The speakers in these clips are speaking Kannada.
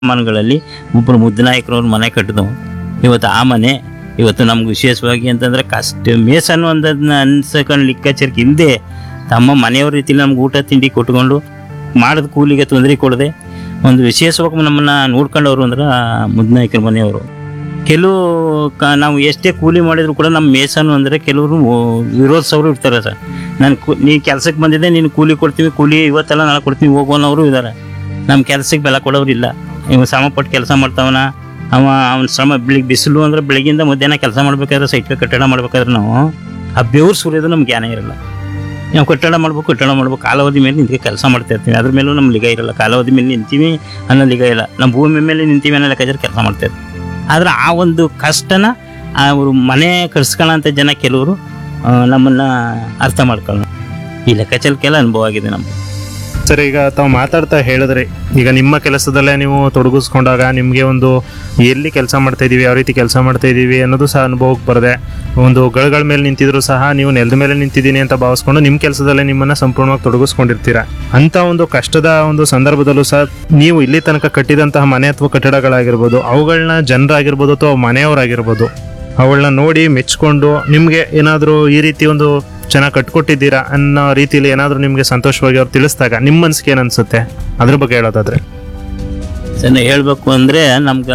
ಮನೆಗಳಲ್ಲಿ ಒಬ್ಬರು ಮುದ್ದನಾಯಕರವ್ರ ಮನೆ ಕಟ್ಟಿದವು. ಇವತ್ತು ಆ ಮನೆ ಇವತ್ತು ನಮ್ಗೆ ವಿಶೇಷವಾಗಿ ಅಂತಂದರೆ ಕಷ್ಟ ಮೇಸನ್ನು ಒಂದದನ್ನ ಅನ್ಸಕೊಂಡು ಲೆಕ್ಕಾಚಾರಕ್ಕೆ ಇಲ್ಲದೆ ತಮ್ಮ ಮನೆಯವ್ರ ರೀತಿಲಿ ನಮ್ಗೆ ಊಟ ತಿಂಡಿ ಕೊಟ್ಕೊಂಡು ಮಾಡಿದ ಕೂಲಿಗೆ ತೊಂದರೆ ಕೊಡದೆ ಒಂದು ವಿಶೇಷವಾಗಿ ನಮ್ಮನ್ನು ನೋಡ್ಕೊಂಡವ್ರು ಅಂದ್ರೆ ಮುದ್ದನಾಯಕರ ಮನೆಯವರು. ಕೆಲವು ನಾವು ಎಷ್ಟೇ ಕೂಲಿ ಮಾಡಿದ್ರು ಕೂಡ ನಮ್ಮ ಮೇಸನ್ನು ಅಂದರೆ ಕೆಲವರು ವಿರೋಧಿಸೋರು ಇರ್ತಾರೆ ಸರ್. ನಾನು ನೀ ಕೆಲಸಕ್ಕೆ ಬಂದಿದ್ದೆ ನೀನು ಕೂಲಿ ಕೊಡ್ತೀವಿ, ಕೂಲಿ ಇವತ್ತೆಲ್ಲ ನಾಳೆ ಕೊಡ್ತೀವಿ ಹೋಗೋನವರು ಇದ್ದಾರೆ. ನಮ್ಮ ಕೆಲಸಕ್ಕೆ ಬೆಲೆ ಕೊಡೋರು ಇಲ್ಲ. ಇವ ಶ್ರಮಪಟ್ಟು ಕೆಲಸ ಮಾಡ್ತಾವನ ಅವನ ಶ್ರಮ ಬಿಸಿಲು ಅಂದರೆ ಬೆಳಗ್ಗಿಂದ ಮಧ್ಯಾಹ್ನ ಕೆಲಸ ಮಾಡ್ಬೇಕಾದ್ರೆ ಸೈಟ್ಗೆ ಕಟ್ಟಡ ಮಾಡ್ಬೇಕಾದ್ರೆ ನಾವು ಆ ಬೆವ್ರು ಸುರಿಯೋದು ನಮ್ಗೆ ಜ್ಞಾನ ಇರಲ್ಲ. ನಾವು ಕಟ್ಟಡ ಮಾಡ್ಬೇಕು ಕಾಲಾವಧಿ ಮೇಲೆ ನಿಂತು ಕೆಲಸ ಮಾಡ್ತಾ ಇರ್ತೀವಿ. ಅದ್ರ ಮೇಲೂ ನಮ್ಗೆ ಲಿಗ ಇರಲ್ಲ. ಕಾಲಾವಧಿ ಮೇಲೆ ನಿಂತೀವಿ ಅನ್ನೋ ಲಿಗ ಇಲ್ಲ. ನಮ್ಮ ಭೂಮಿ ಮೇಲೆ ನಿಂತೀವಿ ಅನ್ನೋ ಲೆಕ್ಕಾಚಾರ ಕೆಲಸ ಮಾಡ್ತಾ ಇರ್ತೀವಿ. ಆದ್ರೆ ಆ ಒಂದು ಕಷ್ಟನ ಅವರು ಮನೆ ಕಟ್ಸ್ಕೊಳ್ಳೋಂಥ ಜನ ಕೆಲವರು ನಮ್ಮನ್ನು ಅರ್ಥ ಮಾಡ್ಕೊಳ್ಳೋಣ. ಈ ಲೆಕ್ಕಾಚಾರಕ್ಕೆಲ್ಲ ಅನುಭವ ಆಗಿದೆ ನಮ್ಗೆ. ಸರ್, ಈಗ ತಾವು ಮಾತಾಡ್ತಾ ಹೇಳಿದ್ರಿ, ಈಗ ನಿಮ್ಮ ಕೆಲಸದಲ್ಲೇ ನೀವು ತೊಡಗಿಸ್ಕೊಂಡಾಗ ನಿಮಗೆ ಒಂದು ಎಲ್ಲಿ ಕೆಲಸ ಮಾಡ್ತಾ ಇದ್ದೀವಿ, ಯಾವ ರೀತಿ ಕೆಲಸ ಮಾಡ್ತಾ ಇದ್ದೀವಿ ಅನ್ನೋದು ಸಹ ಅನುಭವಕ್ಕೆ ಬರದೆ, ಒಂದು ಗಳ ಮೇಲೆ ನಿಂತಿದ್ರು ಸಹ ನೀವು ನೆಲದ ಮೇಲೆ ನಿಂತಿದ್ದೀನಿ ಅಂತ ಭಾವಿಸ್ಕೊಂಡು ನಿಮ್ಮ ಕೆಲಸದಲ್ಲೇ ನಿಮ್ಮನ್ನು ಸಂಪೂರ್ಣವಾಗಿ ತೊಡಗಿಸ್ಕೊಂಡಿರ್ತೀರ. ಅಂಥ ಒಂದು ಕಷ್ಟದ ಒಂದು ಸಂದರ್ಭದಲ್ಲೂ ಸಹ ನೀವು ಇಲ್ಲಿ ತನಕ ಕಟ್ಟಿದಂತಹ ಮನೆ ಅಥವಾ ಕಟ್ಟಡಗಳಾಗಿರ್ಬೋದು, ಅವುಗಳನ್ನ ಜನರಾಗಿರ್ಬೋದು ಅಥವಾ ಮನೆಯವರಾಗಿರ್ಬೋದು, ಅವುಗಳನ್ನ ನೋಡಿ ಮೆಚ್ಕೊಂಡು ನಿಮಗೆ ಏನಾದರೂ ಈ ರೀತಿ ಒಂದು ಚೆನ್ನಾಗಿ ಕಟ್ಕೊಟ್ಟಿದ್ದೀರಾ ಅನ್ನೋ ರೀತಿಯಲ್ಲಿ ಏನಾದರೂ ನಿಮಗೆ ಸಂತೋಷವಾಗಿ ಅವ್ರು ತಿಳಿಸಿದಾಗ ನಿಮ್ಮ ಮನಸ್ಸಿಗೆ ಏನು ಅನಿಸುತ್ತೆ, ಅದ್ರ ಬಗ್ಗೆ ಹೇಳೋದಾದ್ರೆ? ಸರ್, ಹೇಳಬೇಕು ಅಂದರೆ ನಮ್ಗೆ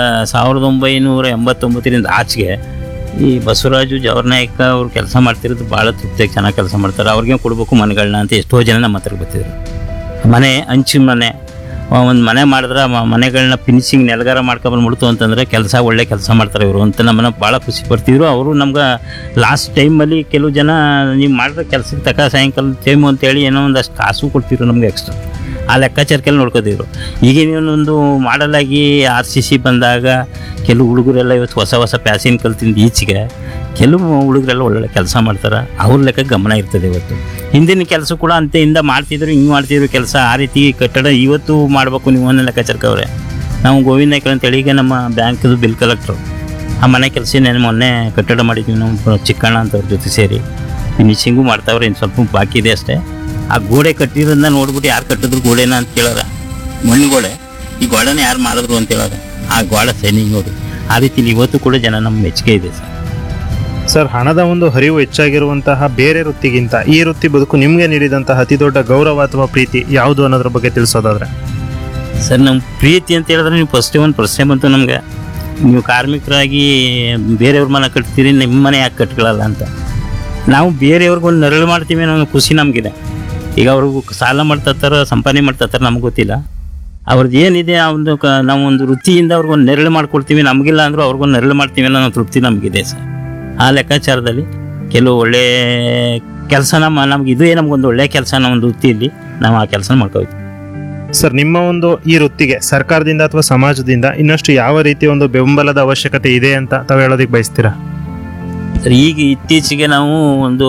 1989ರಿಂದ ಆಚೆಗೆ ಈ ಬಸವರಾಜು ಜವರ್ನಾಯಕ ಅವ್ರು ಕೆಲಸ ಮಾಡ್ತಿರೋದು ಭಾಳ ತೃಪ್ತಿಯಾಗಿ ಚೆನ್ನಾಗಿ ಕೆಲಸ ಮಾಡ್ತಾರೆ. ಅವ್ರಿಗೆ ಕೊಡಬೇಕು ಮನೆಗಳನ್ನ ಅಂತ ಎಷ್ಟೋ ಜನ ನಮ್ಮ ಹತ್ರ ಬರ್ತಿದ್ರು. ಮನೆ ಹಂಚಿನ ಮನೆ ಒಂದು ಮನೆ ಮಾಡಿದ್ರೆ ಮನೆಗಳನ್ನ ಫಿನಿಶಿಂಗ್ ನೆಲಗಾರ ಮಾಡ್ಕೊಬಂದ್ಬಿಡ್ತು ಅಂತಂದರೆ ಒಳ್ಳೆ ಕೆಲಸ ಮಾಡ್ತಾರೆ ಇವರು ಅಂತ ನಮ್ಮನ್ನ ಭಾಳ ಖುಷಿ ಪಡ್ತಿದ್ರು. ಅವರು ನಮ್ಗೆ ಲಾಸ್ಟ್ ಟೈಮಲ್ಲಿ ಕೆಲವು ಜನ ನೀವು ಮಾಡಿದ್ರೆ ಕೆಲಸಕ್ಕೆ ತಕ್ಕ ಸಾಯಂಕಾಲ ಟೈಮು ಅಂತೇಳಿ ಏನೋ ಒಂದಷ್ಟು ಕಾಸು ಕೊಡ್ತಿದ್ರು ನಮ್ಗೆ ಎಕ್ಸ್ಟ್ರಾ. ಆ ಲೆಕ್ಕಾಚಾರಕ್ಕೆಲ್ಲ ನೋಡ್ಕೋತಿದ್ರು. ಈಗಿನೊಂದು ಮಾಡಲಾಗಿ RCC ಬಂದಾಗ ಕೆಲವು ಹುಡುಗರೆಲ್ಲ ಇವತ್ತು ಹೊಸ ಪ್ಯಾಸಿನ್ ಕಲ್ತಿಂದ ಈಚೆಗೆ ಕೆಲವು ಹುಡುಗರೆಲ್ಲ ಒಳ್ಳೊಳ್ಳೆ ಕೆಲಸ ಮಾಡ್ತಾರೆ. ಅವ್ರ ಲೆಕ್ಕ ಗಮನ ಇರ್ತದೆ. ಇವತ್ತು ಹಿಂದಿನ ಕೆಲಸ ಕೂಡ ಅಂತೆಯಿಂದ ಮಾಡ್ತಿದ್ರು, ಹಿಂಗೆ ಮಾಡ್ತಿದ್ರು ಕೆಲಸ. ಆ ರೀತಿ ಕಟ್ಟಡ ಇವತ್ತು ಮಾಡಬೇಕು ನೀವು ಅನ್ನೋ ಲೆಕ್ಕಾಚಾರಕ್ಕವ್ರೆ. ನಾವು ಗೋವಿಂದ ಅಂತೇಳಿ ಈಗ ನಮ್ಮ ಬ್ಯಾಂಕ್ದು ಬಿಲ್ ಕಲೆಕ್ಟ್ರು ಆ ಮನೆ ಕೆಲಸ ಮೊನ್ನೆ ಕಟ್ಟಡ ಮಾಡಿದ್ವಿ ನಾವು ಚಿಕ್ಕಣ್ಣ ಅಂತವ್ರ ಜೊತೆ ಸೇರಿ. ಫಿನಿಶಿಂಗು ಮಾಡ್ತಾವ್ರೆ, ಇನ್ನು ಸ್ವಲ್ಪ ಬಾಕಿ ಇದೆ ಅಷ್ಟೇ. ಆ ಗೋಡೆ ಕಟ್ಟಿರೋದನ್ನ ನೋಡ್ಬಿಟ್ಟು ಯಾರು ಕಟ್ಟಿದ್ರು ಗೋಡೆನ ಅಂತ ಕೇಳೋರ, ಮಣ್ಣು ಗೋಡೆ, ಈ ಗೋಡೆನ ಯಾರು ಮಾಡಿದ್ರು ಅಂತ ಹೇಳೋರ. ಆ ಗೋಡೆ ಸೈನಿಂಗ್ ನೋಡಿ ಆ ರೀತಿಲಿ ಇವತ್ತು ಕೂಡ ಜನ ನಮ್ಮ ಮೆಚ್ಚುಗೆ ಇದೆ ಸರ್. ಸರ್, ಹಣದ ಒಂದು ಹರಿವು ಹೆಚ್ಚಾಗಿರುವಂತಹ ಬೇರೆ ವೃತ್ತಿಗಿಂತ ಈ ವೃತ್ತಿ ಬದುಕು ನಿಮಗೆ ನೀಡಿದಂತಹ ಅತಿ ದೊಡ್ಡ ಗೌರವ ಅಥವಾ ಪ್ರೀತಿ ಯಾವುದು ಅನ್ನೋದ್ರ ಬಗ್ಗೆ ತಿಳಿಸೋದಾದ್ರೆ? ಸರ್, ನಮ್ಮ ಪ್ರೀತಿ ಅಂತ ಹೇಳಿದ್ರೆ ನೀವು ಫಸ್ಟೇ ಒಂದು ಪ್ರಶ್ನೆ ಬಂತು ನಮಗೆ, ನೀವು ಕಾರ್ಮಿಕರಾಗಿ ಬೇರೆಯವ್ರ ಮನೆ ಕಟ್ತೀರಿ, ನಿಮ್ಮ ಮನೆ ಯಾಕೆ ಕಟ್ಕೊಳ್ಳಲ್ಲ ಅಂತ. ನಾವು ಬೇರೆಯವ್ರಿಗೊಂದು ನೆರಳು ಮಾಡ್ತೀವಿ ಅನ್ನೋ ಖುಷಿ ನಮಗಿದೆ. ಈಗ ಅವ್ರಿಗೂ ಸಾಲ ಮಾಡ್ತಾರ, ಸಂಪಾದನೆ ಮಾಡ್ತಾರ, ನಮ್ಗೆ ಗೊತ್ತಿಲ್ಲ. ಅವ್ರದ್ದು ಏನಿದೆ ಆ ಒಂದು ನಾವು ಒಂದು ವೃತ್ತಿಯಿಂದ ಅವ್ರಿಗೊಂದು ನೆರಳು ಮಾಡ್ಕೊಡ್ತೀವಿ. ನಮಗಿಲ್ಲ ಅಂದರೂ ಅವ್ರಿಗೊಂದು ನೆರಳು ಮಾಡ್ತೀವಿ ಅನ್ನೋ ತೃಪ್ತಿ ನಮಗಿದೆ ಸರ್. ಆ ಲೆಕ್ಕಾಚಾರದಲ್ಲಿ ಕೆಲವು ಒಳ್ಳೆ ಕೆಲಸ ನಮ್ಗೆ ಇದೇ ನಮಗೊಂದು ಒಳ್ಳೆ ಕೆಲಸ ನಮ್ಮ ಒಂದು ವೃತ್ತಿಯಲ್ಲಿ ನಾವು ಆ ಕೆಲಸ ಮಾಡ್ಕೋತೀವಿ. ಸರ್, ನಿಮ್ಮ ಒಂದು ಈ ವೃತ್ತಿಗೆ ಸರ್ಕಾರದಿಂದ ಅಥವಾ ಸಮಾಜದಿಂದ ಇನ್ನಷ್ಟು ಯಾವ ರೀತಿಯ ಒಂದು ಬೆಂಬಲದ ಅವಶ್ಯಕತೆ ಇದೆ ಅಂತ ತಾವು ಹೇಳೋದಕ್ಕೆ ಬಯಸ್ತೀರಾ? ಸರ್, ಈಗ ಇತ್ತೀಚೆಗೆ ನಾವು ಒಂದು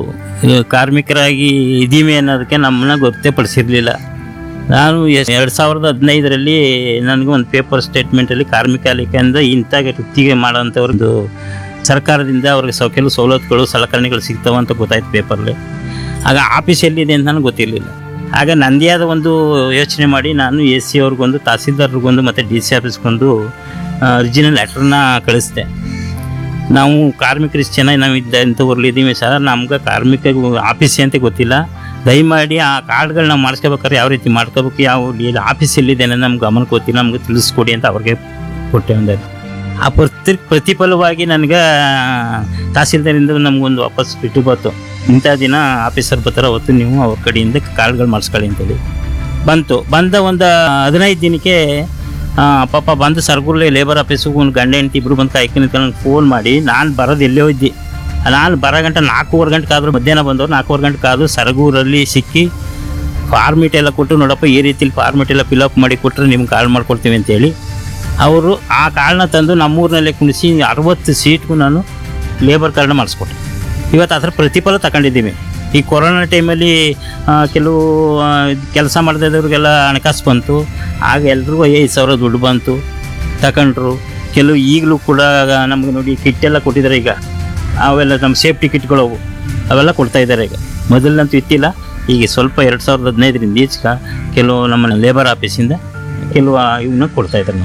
ಕಾರ್ಮಿಕರಾಗಿ ಇದ್ದೀವಿ ಅನ್ನೋದಕ್ಕೆ ನಮ್ಮನ್ನ ಗೊತ್ತೇಪಡಿಸಿರಲಿಲ್ಲ. ನಾನು 2015ರಲ್ಲಿ ನನಗೆ ಒಂದು ಪೇಪರ್ ಸ್ಟೇಟ್ಮೆಂಟಲ್ಲಿ ಕಾರ್ಮಿಕ ಇಲಾಖೆಯಿಂದ ಇಂಥ ವೃತ್ತಿಗೆ ಮಾಡೋಂಥವ್ರದ್ದು ಸರ್ಕಾರದಿಂದ ಅವ್ರಿಗೆ ಕೆಲವು ಸವಲತ್ತುಗಳು ಸಲಕರಣೆಗಳು ಸಿಗ್ತಾವೆ ಅಂತ ಗೊತ್ತಾಯ್ತು ಪೇಪರಲ್ಲಿ. ಆಗ ಆಫೀಸ್ ಎಲ್ಲಿದೆ ಅಂತ ನನಗೆ ಗೊತ್ತಿರಲಿಲ್ಲ. ಆಗ ನನ್ನದೇ ಆದ ಒಂದು ಯೋಚನೆ ಮಾಡಿ ನಾನು AC ಅವ್ರಿಗೊಂದು, ತಹಸೀಲ್ದಾರ್ರಿಗೊಂದು ಮತ್ತು DC ಆಫೀಸ್ಗೊಂದು ಒರಿಜಿನಲ್ ಲೆಟ್ರನ್ನ ಕಳಿಸ್ದೆ. ನಾವು ಕಾರ್ಮಿಕರು ಇಷ್ಟು ಚೆನ್ನಾಗಿ ನಾವು ಇಂಥವ್ರಲ್ಲಿದ್ದೀವಿ ಸರ್, ನಮ್ಗೆ ಕಾರ್ಮಿಕ ಆಫೀಸ್ ಅಂತ ಗೊತ್ತಿಲ್ಲ, ದಯಮಾಡಿ ಆ ಕಾರ್ಡ್ಗಳನ್ನ ಮಾಡಿಸ್ಕೋಬೇಕಾದ್ರೆ ಯಾವ ರೀತಿ ಮಾಡ್ಕೋಬೇಕು, ಯಾವ ಆಫೀಸ್ ಎಲ್ಲಿದೆ ನಮ್ಗೆ ಗಮನಕ್ಕೆ ಗೊತ್ತಿಲ್ಲ, ನಮ್ಗೆ ತಿಳಿಸ್ಕೊಡಿ ಅಂತ ಅವ್ರಿಗೆ ಕೊಟ್ಟೆ. ಒಂದು ಆ ಪ್ರತಿಫಲವಾಗಿ ನನಗೆ ತಹಸೀಲ್ದಾರಿಂದ ನಮಗೊಂದು ವಾಪಸ್ ಬಿಟ್ಟು ಬಂತು, ಇಂಥ ದಿನ ಆಫೀಸರ್ ಬರ್ತಾರೆ, ಅವತ್ತು ನೀವು ಅವ್ರ ಕಡೆಯಿಂದ ಕಾರ್ಡ್ಗಳು ಮಾಡಿಸ್ಕೊಳ್ಳಿ ಅಂತೇಳಿ ಬಂದ ಒಂದು 15 ದಿನಕ್ಕೆ ಪಾಪ ಬಂದು ಸರ್ಗೂರ್ಲೆ ಲೇಬರ್ ಆಫೀಸಿಗೆ ಒಂದು ಗಂಡ ಹೆಂಡತಿ ಇಬ್ಬರು ಬಂದು ಕಾಯ್ಕೊಂಡು ನನಗೆ ಫೋನ್ ಮಾಡಿ, ನಾನು ಬರೋದು ಎಲ್ಲೇ ಇದ್ದೆ, ನಾನು ಬರೋ ಗಂಟೆ 4:15 ಗಂಟೆ ಕಾದ್ರು, ಮಧ್ಯಾಹ್ನ ಬಂದವರು 4:15 ಗಂಟೆ ಕಾದ್ರು ಸರಗೂರಲ್ಲಿ ಸಿಕ್ಕಿ ಫಾರ್ಮೇಟ್ ಎಲ್ಲ ಕೊಟ್ಟು, ನೋಡಪ್ಪ ಈ ರೀತಿಲಿ ಫಾರ್ಮೇಟ್ ಎಲ್ಲ ಫಿಲಪ್ ಮಾಡಿ ಕೊಟ್ಟರೆ ನಿಮ್ಗೆ ಕಾರ್ಡ್ ಮಾಡ್ಕೊಡ್ತೀವಿ ಅಂತೇಳಿ ಅವರು ಆ ಕಾರ್ಡ್ನ ತಂದು ನಮ್ಮೂರಿನಲ್ಲೇ ಕುಣಿಸಿ 60 ಸೀಟ್ಗೂ ನಾನು ಲೇಬರ್ ಕಾರ್ಡ್ನ ಮಾಡಿಸ್ಕೊಟ್ಟೆ. ಇವತ್ತು ಅದರ ಪ್ರತಿಫಲ ತಗೊಂಡಿದ್ದೀವಿ. ಈ ಕೊರೋನಾ ಟೈಮಲ್ಲಿ ಕೆಲವು ಕೆಲಸ ಮಾಡ್ದಿದ್ದವ್ರಿಗೆಲ್ಲ ಹಣಕಾಸು ಬಂತು, ಆಗ ಎಲ್ರಿಗೂ 5,000 ದುಡ್ಡು ಬಂತು, ತಗೊಂಡ್ರು. ಕೆಲವು ಈಗಲೂ ಕೂಡ ನಮ್ಗೆ ನೋಡಿ ಕಿಟ್ಟೆಲ್ಲ ಕೊಟ್ಟಿದ್ದಾರೆ. ಈಗ ಅವೆಲ್ಲ ನಮ್ಮ ಸೇಫ್ಟಿ ಕಿಟ್ಗಳು ಅವೆಲ್ಲ ಕೊಡ್ತಾ ಇದ್ದಾರೆ. ಈಗ ಮೊದಲಂತೂ ಇತ್ತಿಲ್ಲ, ಈಗ ಸ್ವಲ್ಪ 2015ರಿಂದ ಈಚೆಗೆ ಕೆಲವು ನಮ್ಮ ಲೇಬರ್ ಆಫೀಸಿಂದ ಕೆಲವು ಇವನ್ನ ಕೊಡ್ತಾ ಇದ್ದಾರೆ.